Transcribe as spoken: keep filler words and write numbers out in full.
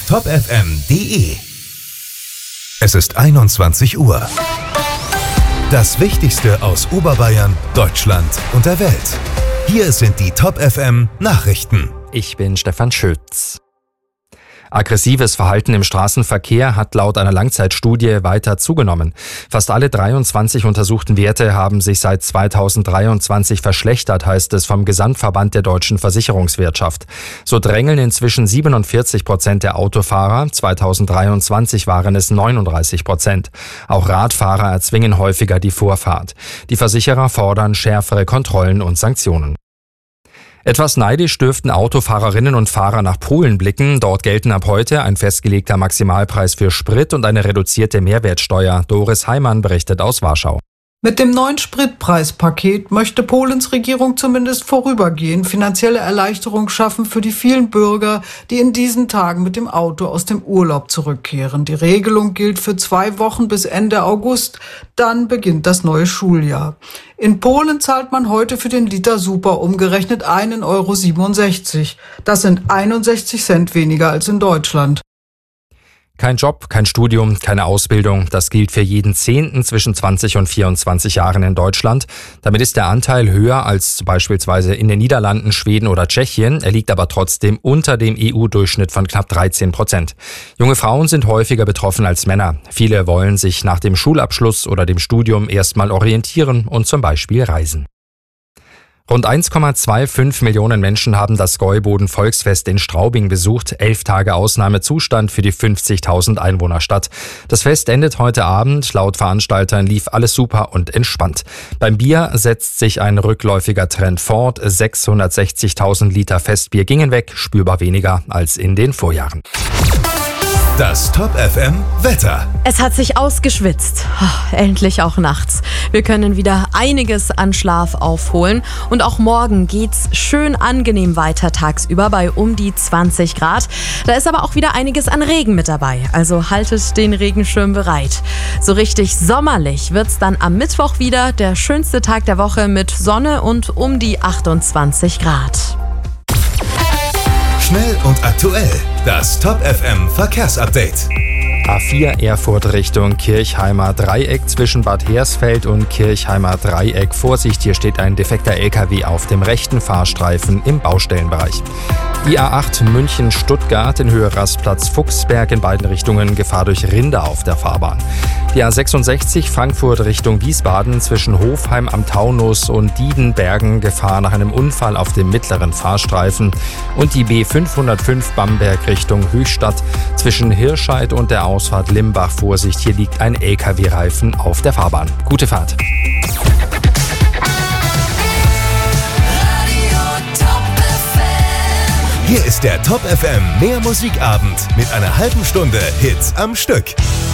top f m punkt d e. Es ist einundzwanzig Uhr. Das Wichtigste aus Oberbayern, Deutschland und der Welt. Hier sind die Top F M Nachrichten. Ich bin Stefan Schütz. Aggressives Verhalten im Straßenverkehr hat laut einer Langzeitstudie weiter zugenommen. Fast alle dreiundzwanzig untersuchten Werte haben sich seit zweitausenddreiundzwanzig verschlechtert, heißt es vom Gesamtverband der deutschen Versicherungswirtschaft. So drängeln inzwischen siebenundvierzig Prozent der Autofahrer, zweitausenddreiundzwanzig waren es neununddreißig Prozent. Auch Radfahrer erzwingen häufiger die Vorfahrt. Die Versicherer fordern schärfere Kontrollen und Sanktionen. Etwas neidisch dürften Autofahrerinnen und Fahrer nach Polen blicken. Dort gelten ab heute ein festgelegter Maximalpreis für Sprit und eine reduzierte Mehrwertsteuer. Doris Heimann berichtet aus Warschau. Mit dem neuen Spritpreispaket möchte Polens Regierung zumindest vorübergehend finanzielle Erleichterung schaffen für die vielen Bürger, die in diesen Tagen mit dem Auto aus dem Urlaub zurückkehren. Die Regelung gilt für zwei Wochen bis Ende August. Dann beginnt das neue Schuljahr. In Polen zahlt man heute für den Liter Super umgerechnet einen Euro siebenundsechzig. Das sind einundsechzig Cent weniger als in Deutschland. Kein Job, kein Studium, keine Ausbildung. Das gilt für jeden Zehnten zwischen zwanzig und vierundzwanzig Jahren in Deutschland. Damit ist der Anteil höher als beispielsweise in den Niederlanden, Schweden oder Tschechien. Er liegt aber trotzdem unter dem E U-Durchschnitt von knapp dreizehn Prozent. Junge Frauen sind häufiger betroffen als Männer. Viele wollen sich nach dem Schulabschluss oder dem Studium erstmal orientieren und zum Beispiel reisen. Rund eins Komma fünfundzwanzig Millionen Menschen haben das Gäuboden-Volksfest in Straubing besucht. Elf Tage Ausnahmezustand für die fünfzigtausend Einwohnerstadt. Das Fest endet heute Abend. Laut Veranstaltern lief alles super und entspannt. Beim Bier setzt sich ein rückläufiger Trend fort. sechshundertsechzigtausend Liter Festbier gingen weg, spürbar weniger als in den Vorjahren. Das Top F M Wetter. Es hat sich ausgeschwitzt. Oh, endlich auch nachts. Wir können wieder einiges an Schlaf aufholen. Und auch morgen geht's schön angenehm weiter tagsüber bei um die zwanzig Grad. Da ist aber auch wieder einiges an Regen mit dabei. Also haltet den Regenschirm bereit. So richtig sommerlich wird's dann am Mittwoch wieder. Der schönste Tag der Woche mit Sonne und um die achtundzwanzig Grad. Schnell und aktuell. Das Top F M Verkehrsupdate. A vier Erfurt Richtung Kirchheimer Dreieck zwischen Bad Hersfeld und Kirchheimer Dreieck. Vorsicht, hier steht ein defekter L K W auf dem rechten Fahrstreifen im Baustellenbereich. Die A acht München-Stuttgart in Höhe Rastplatz Fuchsberg in beiden Richtungen Gefahr durch Rinder auf der Fahrbahn. Die A sechsundsechzig Frankfurt Richtung Wiesbaden zwischen Hofheim am Taunus und Diedenbergen Gefahr nach einem Unfall auf dem mittleren Fahrstreifen. Und die B fünfhundertfünf Bamberg Richtung Höchstadt zwischen Hirscheid und der Ausfahrt Limbach. Vorsicht, hier liegt ein L K W-Reifen auf der Fahrbahn. Gute Fahrt. Hier ist der Top F M Mehr Musikabend mit einer halben Stunde Hits am Stück.